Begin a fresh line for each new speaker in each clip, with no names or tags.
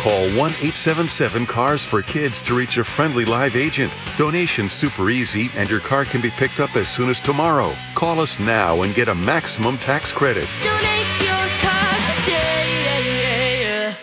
Call 1-877-CARS for Kids to reach a friendly live agent. Donation's super easy, and your car can be picked up as soon as tomorrow. Call us now and get a maximum tax credit.
Donate your car today.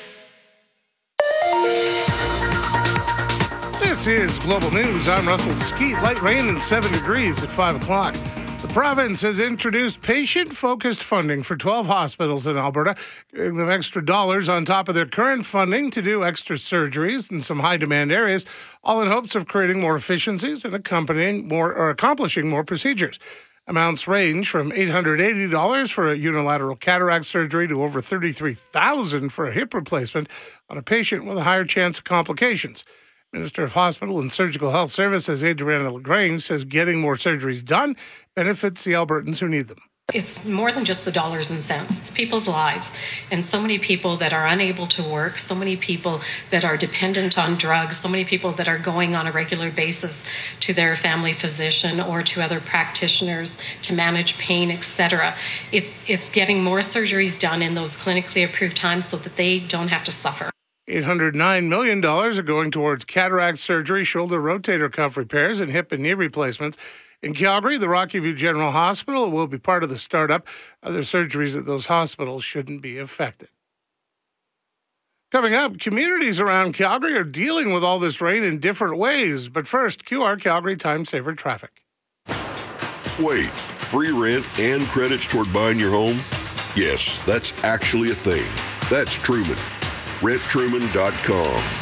This is Global News. I'm Russell Skeet. Light rain and 7 degrees at 5 o'clock. The province has introduced patient-focused funding for 12 hospitals in Alberta, giving them extra dollars on top of their current funding to do extra surgeries in some high-demand areas, all in hopes of creating more efficiencies and accomplishing more procedures. Amounts range from $880 for a unilateral cataract surgery to over $33,000 for a hip replacement on a patient with a higher chance of complications. Minister of Hospital and Surgical Health Services, Adriana LaGrange, says getting more surgeries done benefits the Albertans who need them.
It's more than just the dollars and cents. It's people's lives. And so many people that are unable to work, so many people that are dependent on drugs, so many people that are going on a regular basis to their family physician or to other practitioners to manage pain, etc. It's getting more surgeries done in those clinically approved times so that they don't have to suffer.
$809 million are going towards cataract surgery, shoulder rotator cuff repairs, and hip and knee replacements. In Calgary, the Rocky-View General Hospital will be part of the startup. Other surgeries at those hospitals shouldn't be affected. Coming up, communities around Calgary are dealing with all this rain in different ways. But first, QR Calgary Time Saver traffic.
Wait, free rent and credits toward buying your home? Yes, that's actually a thing. That's Truman. RentTruman.com.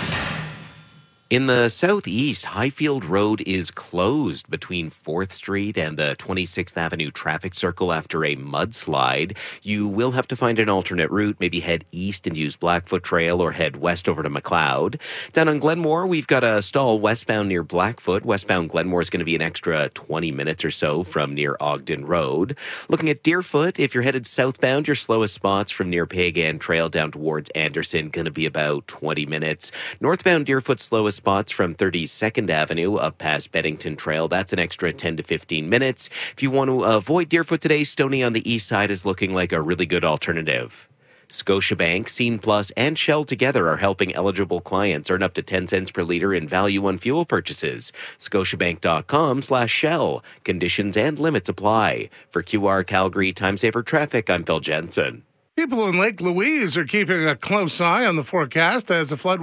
In the southeast, Highfield Road is closed between 4th Street and the 26th Avenue traffic circle after a mudslide. You will have to find an alternate route, maybe head east and use Blackfoot Trail or head west over to McLeod. Down on Glenmore, we've got a stall westbound near Blackfoot. Westbound Glenmore is going to be an extra 20 minutes or so from near Ogden Road. Looking at Deerfoot, if you're headed southbound, your slowest spots from near Pagan Trail down towards Anderson going to be about 20 minutes. Northbound Deerfoot slowest spots from 32nd Avenue up past Beddington Trail. That's an extra 10 to 15 minutes. If you want to avoid Deerfoot today, Stoney on the east side is looking like a really good alternative. Scotiabank, Scene Plus, and Shell together are helping eligible clients earn up to 10 cents per litre in value on fuel purchases. Scotiabank.com/Shell. Conditions and limits apply. For QR Calgary Time Saver Traffic, I'm Phil Jensen.
People in Lake Louise are keeping a close eye on the forecast as the flood